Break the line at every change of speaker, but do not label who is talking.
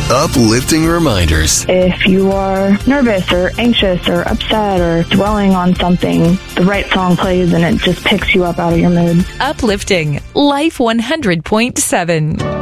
Uplifting reminders.
If you are nervous or anxious or upset or dwelling on something, the right song plays and it just picks you up out of your mood.
Uplifting Life 100.7.